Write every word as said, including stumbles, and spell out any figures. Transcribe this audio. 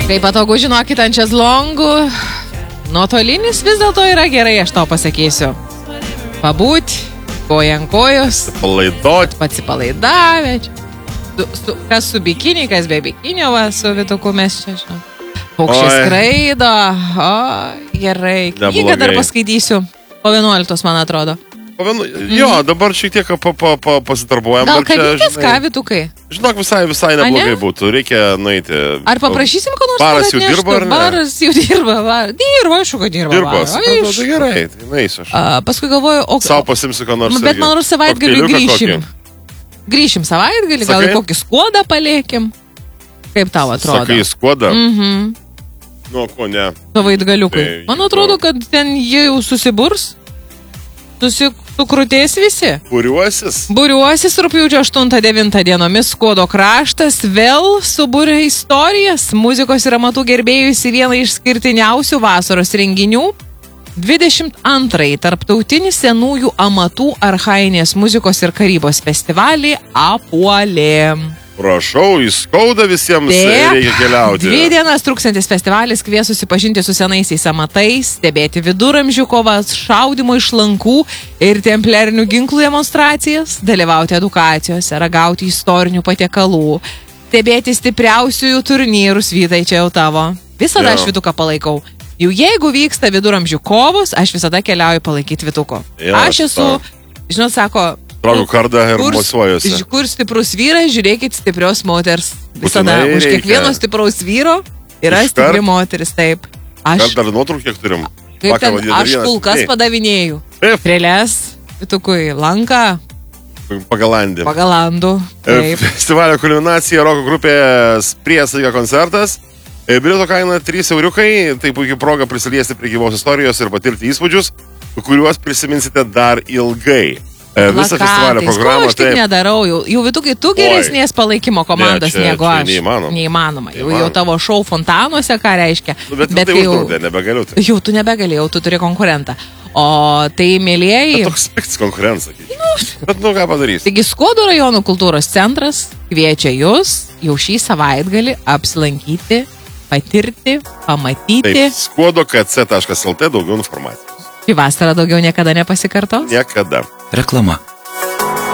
Kaip patogu žinokit ant šezlongų, nuotolinis vis dėlto yra gerai, aš tau pasakysiu. Pabūt, koja ant kojos, Palaidot. atsipalaidavę. Su, su, kas su bikini, kas be bikinio, va, su Vituku mes čia, žinau. Paukščiai Oi. skraido, o, gerai. Knygą Neblogai. dar paskaitysiu. Po vienuoliktos, man atrodo. O vienu, jo, dabar šiek tiek pa, pa, pa, pasidarbuojam. Gal dar čia, kavytės, žinai, ką, Vitukai? Žinok, visai, visai A, neblogai ne? būtų. Reikia nueiti. Ar paprašysim, ko nors Baras kad jau atneštų? dirba, ar ne? Baras jau dirba, va. Dirba, aišku, kad dirba. Dirbos. va. Na, Aiš. tai gerai, tai naisiu aš. A, paskui galvoju, o... Sau pasimsiu, ką nors. Bet irgi. man nors savaitgaliu Kokteiliuką grįšim. kokį. Grįšim savaitgalį, gal Sakai? į kokį skuodą palėkim. Kaip tau atrodo? Sakai, skuoda? Mhm. Nu, ko ne. Savaitgaliukai. Tai- Man atrodo, kad ten jie jau susiburs. Susi... Sukrutės visi. Būriuosis? Būriuosis rugpjūčio aštuntą devintą dienomis Skuodo kraštas vėl subūrė istorijas, muzikos ir amatų gerbėjus į vieną iš skirtiniausių vasaros renginių. dvidešimt antrąjį tarptautinį senųjų amatų archainės muzikos ir karybos festivalį apuolė. Prašau, įskauda visiems, Taip. reikia keliauti. Dvi dienas truksantis festivalis kvies susipažinti su senaisiais amatais, stebėti viduramžių kovas, šaudimo iš lankų ir templerinių ginklų demonstracijas, dalyvauti edukacijose, ragauti istorinių patiekalų, stebėti stipriausiųjų turnyrus, Vytai, čia jau tavo. Visada Jo. aš Vituką palaikau. Jau jeigu vyksta viduramžių kovos, aš visada keliauju palaikyti Vituko. Jo, Aš esu, žinot, sako, Traukiu kardą ir Kur- mosuojuosi. Kur stiprus vyras, žiūrėkit stiprios moters. Visada Būtinai už kiekvieno reikia. stipraus vyro yra Iškart? stipri moteris, taip. Ar Aš, dar nuotraukų kiek turim? kaip Vakar ten, vadino aš vienas, kulkas tai, padavinėjau. Taip. Strėlės, Vitukui, lanką, Pagalandį. pagal landų. Taip. Festivalio kulminacija roko grupės Priesaika koncertas. E, Bilieto kaina trys euriukai, tai puikiai proga prisiliesti prie gyvos istorijos ir patirti įspūdžius, kuriuos prisiminsite dar ilgai. E, Visą festivalio Plakatais. programą Ko aš taip nedarau? Jau, jau Vitukai, tu geresnės palaikymo komandos Ne, čia- negu čia aš. neįmanoma. Neįmanoma. Jau, jau Neįmanoma. tavo šou fontanuose, ką reiškia. Nu, bet, bet Bet tai kai jau, uždraudė, nebegaliu. Tai. jau tu nebegalėjau, tu turi konkurentą. O tai, mėlyjeji... Toks piktas konkurencija. Bet nu ką padarys? Taigi Skuodo rajono kultūros centras kviečia jūs jau šį savaitgalį apsilankyti, patirti, pamatyti. Taip, skuodo k c taškas l t daugiau informacijos. Šį vasarą daugiau niekada nepasikartos. Niekada. Reklama.